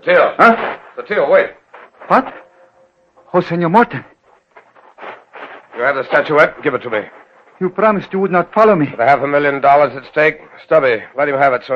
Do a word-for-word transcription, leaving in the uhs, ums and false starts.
Sotil. Huh? Sotil, wait. What? Oh, Senor Morton. You have the statuette? Give it to me. You promised you would not follow me. With a half a million dollars at stake, Stubby, let him have it so